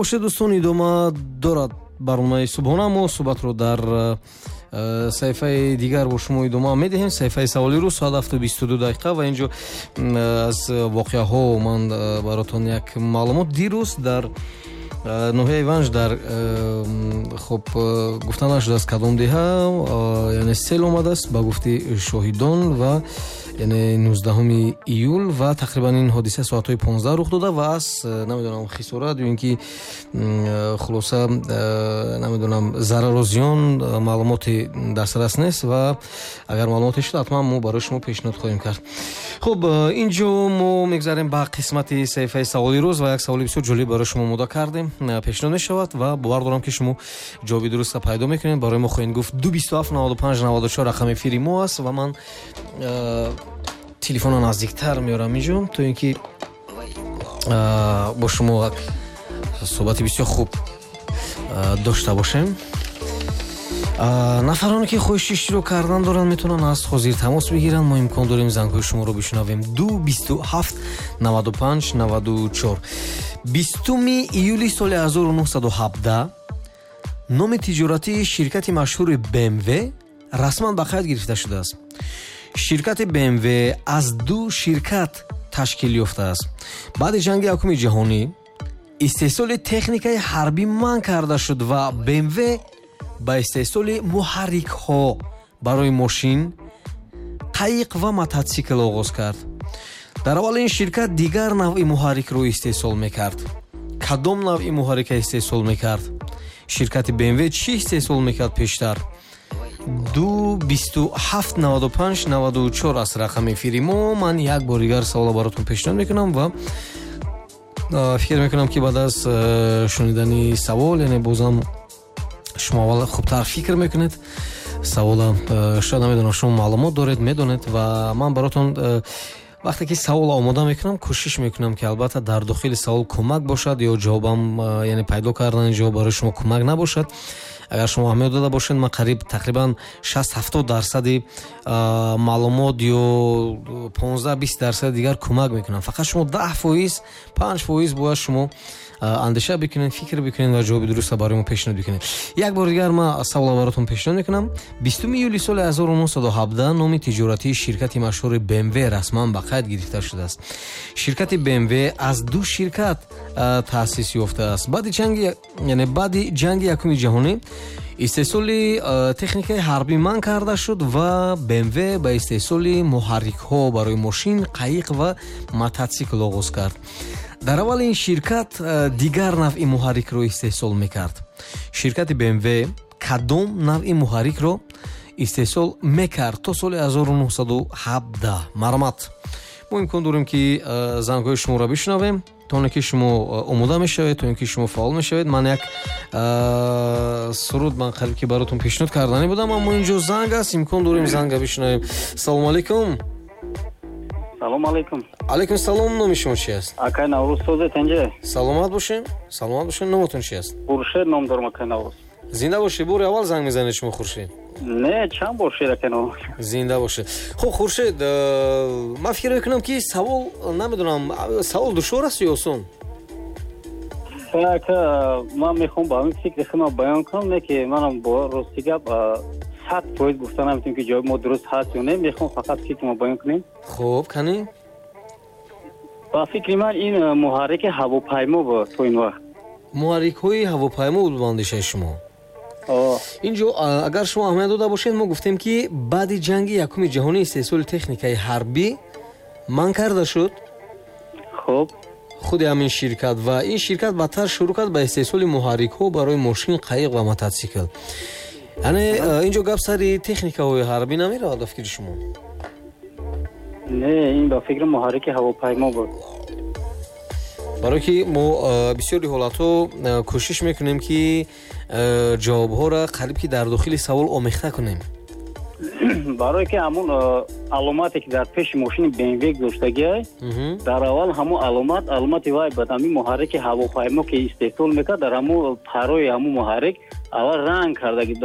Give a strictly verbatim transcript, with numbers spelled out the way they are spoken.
باشه دوستان ادامه دارد برنامه صبحانه. ما صحبت رو در صفحه دیگر با شما ادامه میدهیم. صفحه سوالی رو ساعت هفت و بیست و دو دقیقه و اینجا از واقعه ها من براتون یک معلومات دیروز در نوحه ونج در خب گفتن نشده است کدام دیها یعنی سیل آمده است با گفته شاهدان و یعنی نوزدهم ایول و تقریبا این حادثه ساعت های پانزده رخ داده و از نمیدونم خسارت یا اینکه خلاصه نمیدونم ضرر و زیان معلومات دسترس نیست و اگر معلومات شد حتما ما برای شما پیشنهاد خواهیم کرد. خب اینجا ما میگذاریم با قسمت صفحه سوالی روز و یک سوالی بسیار جالب برای شما مدا کردیم پیشنهاد میشود و باور دارم که شما جواب درست پیدا میکنید. برای ما خواهید گفت دو بیست و هفت نود و پنج نود و چهار رقم افیری ما است و من تلفن نزدیکتر میارم اینجا تو اینکه با شما صحبت بسیار خوب داشته باشیم. نفرانی که خواهش اشتراک کردن دارن میتونن از حاضر تماس بگیرن. ما امکان داریم زنگ‌های شما رو بشنویم. دو بیست و هفت نود و پنج نود و چهار. بیستم ایولی سال هزار و نهصد و هفده نام تجارتی شرکت مشهور بی ام وی رسما به قید گرفته شده است. شرکت بی ام وی از دو شرکت تشکیل یافته است. بعد جنگ یکم جهانی استحصال تکنیکای حربی منع کرده شد و بی ام وی با استحصال محرک ها برای ماشین، قایق و موتورسیکل آغاز کرد. در اول این شرکت دیگر نوع محرک رو استحصال میکرد. کدام نوع محرک استحصال میکرد؟ شرکت بی ام وی چی استحصال میکرد پیشتر؟ دو بیست و هفت نود و پنج نود و چهار از رقم افیری ما. من یک بار دیگر سوال براتون پیشنهاد میکنم و فکر میکنم که بعد از شنیدن سوال یعنی بازم شما اول خوبتر فکر میکنید. سوال شاید نمیدونم شما معلومات دارید میدونید و من براتون وقتی که سوال آماده میکنم کوشش میکنم که البته در داخل سوال کمک باشد یا جوابم یعنی پیدا کردن جواب برای شما کمک نباشد. اگر شما اهمیت داده باشید من قریب تقریبا شصت هفتاد درصد معلومات یا پانزده بیست درصد دیگر کمک میکنم. فقط شما ده فایز پنج فایز باید شما اندیشه بکنید، فکر بکنید و جواب درست برای ما پیشنهاد بکنید. یک بار دیگر ما سوال براتون پیشنهاد میکنم. بیستم ایولی سال هزار و نهصد و هفده نام تجارتی شرکت مشهور بی ام وی رسما به قید گرفته شده است. شرکت بی ام وی از دو شرکت تأسیس یافته است. بعد جنگ یعنی بعد جنگ یکم جهانی استحصال تکنیک حربی منع کرده شد و بی ام وی با استحصال محرک ها برای ماشین، قایق و موتورسیکل آغاز کرد. در اول این شرکت دیگر نوع محرک رو استحصال میکرد. شرکت بی ام وی کدام نوع محرک رو استحصال میکرد تا سال هزار و نهصد و هفده؟ مرمت ما امکان داریم که زنگ‌های شما را بشنویم تا اینکه شما آماده میشوید، تا اینکه شما فعال میشوید. من یک سرود من قریب که براتون پیشنهاد کردنی بودم اما اینجا زنگ است، امکان داریم زنگ بشنویم. سلام علیکم. سلام علیکم. علیکم سلام. نام شما چی است؟ اکای نوروز سوزه تنجه. سلامت باشین. سلامت باشین. نامتون چی است؟ خورشید نام دارم اکای نوروز. زنده باشی. بور اول زنگ میزنید شما خورشید. نه چند بار شده اکای نوروز. زنده باشه. خب خورشید من فکر میکنم که سوال نمیدونم سوال دشوار است یا آسان؟ اکا من میخوام با همین فکر خودم بیان کنم که منم با راستی گپ صد فایز گفتن نمیتونم که جواب ما درست هست یا نه. میخوام فقط فکر ما بیان کنیم. خوب کنی؟ با فکر من این محرک هواپیما بود تو این وقت. محرک های هواپیما بود باندیشه شما. آه. اینجا اگر شما اهمیت داده باشید ما گفتیم که بعد جنگ یکم جهانی استحصال تکنیکای حربی منع کرده شد. خب خود همین شرکت و این شرکت بدتر شروع کرد به استحصال محرک ها برای ماشین، قایق و موتورسیکل. یعنی اینجا گپ سر تکنیکای حربی نمیره در فکر شما؟ نه این با فکر محرک هواپیما بود. برای که ما بسیاری حالاتو کوشش میکنیم که جوابها را قریب که در داخل سوال آمیخته کنیم. برای که همون علامتی که در پیش ماشین بی ام وی گذاشته در اول همون علامت علامت وای بود همین محرک هواپیما که استحصال میکرد در همون پروی همون محرک اول رنگ کرده